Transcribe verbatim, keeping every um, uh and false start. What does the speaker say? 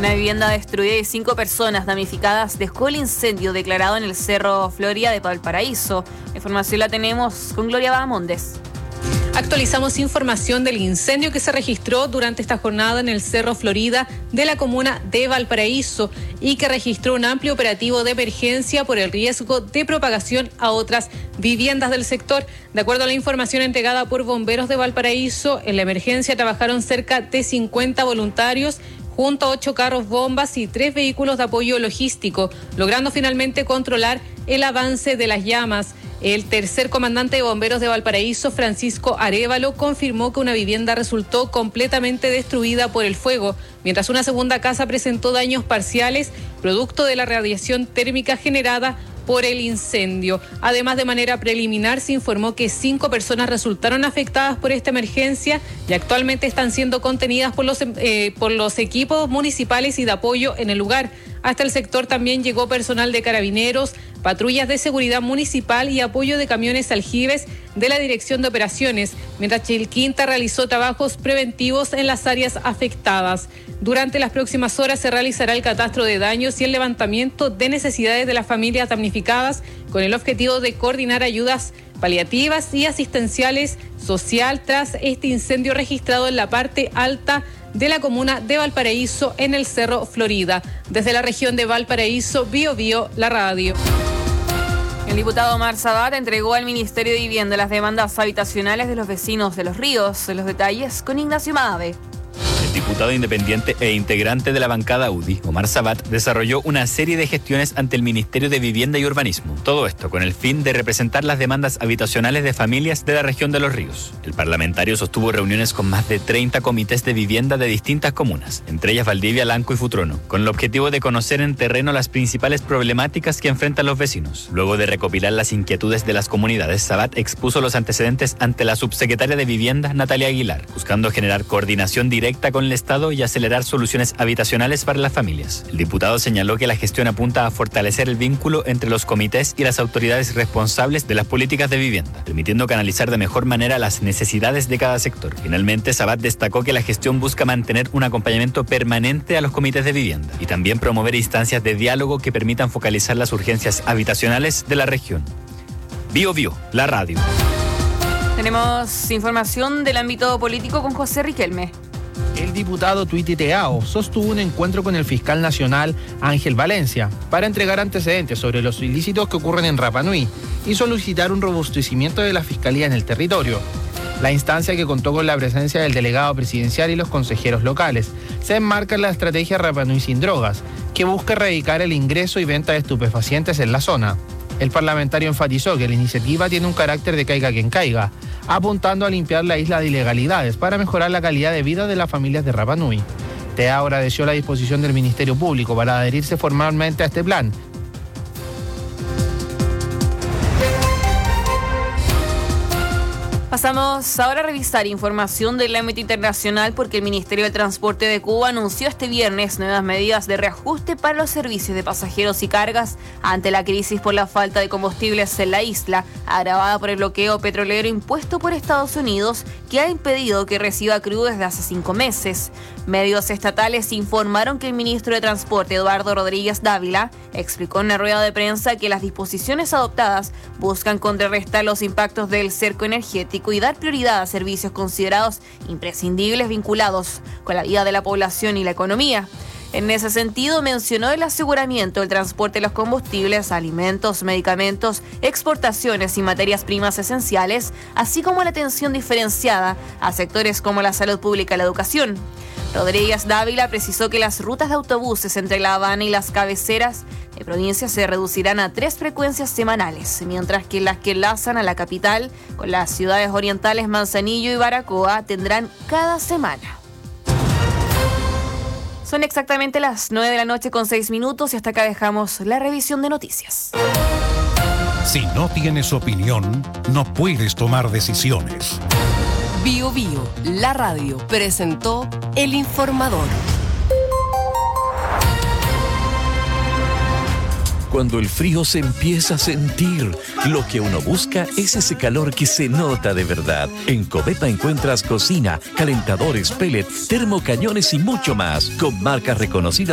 Una vivienda destruida y cinco personas damnificadas dejó el incendio declarado en el Cerro Florida de Valparaíso. La información la tenemos con Gloria Bahamondes. Actualizamos información del incendio que se registró durante esta jornada en el Cerro Florida de la comuna de Valparaíso y que registró un amplio operativo de emergencia por el riesgo de propagación a otras viviendas del sector. De acuerdo a la información entregada por bomberos de Valparaíso, en la emergencia trabajaron cerca de cincuenta voluntarios junto a ocho carros bombas y tres vehículos de apoyo logístico, logrando finalmente controlar el avance de las llamas. El tercer comandante de bomberos de Valparaíso, Francisco Arévalo, confirmó que una vivienda resultó completamente destruida por el fuego, mientras una segunda casa presentó daños parciales, producto de la radiación térmica generada por el incendio. Además, de manera preliminar, se informó que cinco personas resultaron afectadas por esta emergencia y actualmente están siendo contenidas por los, eh, por los equipos municipales y de apoyo en el lugar. Hasta el sector también llegó personal de carabineros, patrullas de seguridad municipal y apoyo de camiones aljibes de la Dirección de Operaciones, mientras Chilquinta realizó trabajos preventivos en las áreas afectadas. Durante las próximas horas se realizará el catastro de daños y el levantamiento de necesidades de las familias damnificadas con el objetivo de coordinar ayudas paliativas y asistenciales social tras este incendio registrado en la parte alta de la comuna de Valparaíso en el Cerro Florida. Desde la región de Valparaíso, Bio Bio, la radio. El diputado Omar Sabat entregó al Ministerio de Vivienda las demandas habitacionales de los vecinos de Los Ríos. Los detalles con Ignacio Mave. El diputado independiente e integrante de la bancada U D I, Omar Sabat, desarrolló una serie de gestiones ante el Ministerio de Vivienda y Urbanismo. Todo esto con el fin de representar las demandas habitacionales de familias de la región de Los Ríos. El parlamentario sostuvo reuniones con más de treinta comités de vivienda de distintas comunas, entre ellas Valdivia, Lanco y Futrono, con el objetivo de conocer en terreno las principales problemáticas que enfrentan los vecinos. Luego de recopilar las inquietudes de las comunidades, Sabat expuso los antecedentes ante la subsecretaria de Vivienda, Natalia Aguilar, buscando generar coordinación directa con el Estado y acelerar soluciones habitacionales para las familias. El diputado señaló que la gestión apunta a fortalecer el vínculo entre los comités y las autoridades responsables de las políticas de vivienda, permitiendo canalizar de mejor manera las necesidades de cada sector. Finalmente, Sabat destacó que la gestión busca mantener un acompañamiento permanente a los comités de vivienda y también promover instancias de diálogo que permitan focalizar las urgencias habitacionales de la región. Bio Bio, la radio. Tenemos información del ámbito político con José Riquelme. El diputado Tuititeao sostuvo un encuentro con el fiscal nacional Ángel Valencia para entregar antecedentes sobre los ilícitos que ocurren en Rapa Nui y solicitar un robustecimiento de la fiscalía en el territorio. La instancia, que contó con la presencia del delegado presidencial y los consejeros locales, se enmarca en la estrategia Rapa Nui sin drogas, que busca erradicar el ingreso y venta de estupefacientes en la zona. El parlamentario enfatizó que la iniciativa tiene un carácter de caiga quien caiga, apuntando a limpiar la isla de ilegalidades para mejorar la calidad de vida de las familias de Rapa Nui. Teao agradeció la disposición del Ministerio Público para adherirse formalmente a este plan. Pasamos ahora a revisar información del ámbito internacional porque el Ministerio de Transporte de Cuba anunció este viernes nuevas medidas de reajuste para los servicios de pasajeros y cargas ante la crisis por la falta de combustibles en la isla, agravada por el bloqueo petrolero impuesto por Estados Unidos, que ha impedido que reciba crudo desde hace cinco meses. Medios estatales informaron que el ministro de Transporte, Eduardo Rodríguez Dávila, explicó en una rueda de prensa que las disposiciones adoptadas buscan contrarrestar los impactos del cerco energético y dar prioridad a servicios considerados imprescindibles vinculados con la vida de la población y la economía. En ese sentido, mencionó el aseguramiento del transporte de los combustibles, alimentos, medicamentos, exportaciones y materias primas esenciales, así como la atención diferenciada a sectores como la salud pública y la educación. Rodríguez Dávila precisó que las rutas de autobuses entre La Habana y las cabeceras de provincia se reducirán a tres frecuencias semanales, mientras que las que enlazan a la capital con las ciudades orientales Manzanillo y Baracoa tendrán cada semana. Son exactamente las nueve de la noche con seis minutos y hasta acá dejamos la revisión de noticias. Si no tienes opinión, no puedes tomar decisiones. Bio Bio, la radio, presentó El Informador. Cuando el frío se empieza a sentir, lo que uno busca es ese calor que se nota de verdad. En Coveta encuentras cocina, calentadores, pellet, termocañones y mucho más, con marcas reconocidas